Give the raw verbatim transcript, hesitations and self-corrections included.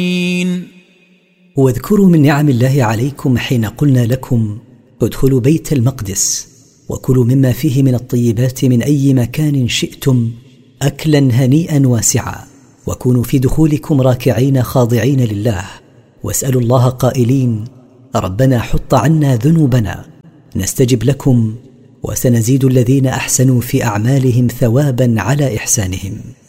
واذكروا من نعم الله عليكم حين قلنا لكم ادخلوا بيت المقدس وكلوا مما فيه من الطيبات من أي مكان شئتم أكلا هنيئا واسعا، وكونوا في دخولكم راكعين خاضعين لله، واسألوا الله قائلين ربنا حط عنا ذنوبنا نستجب لكم، وسنزيد الذين أحسنوا في أعمالهم ثوابا على إحسانهم.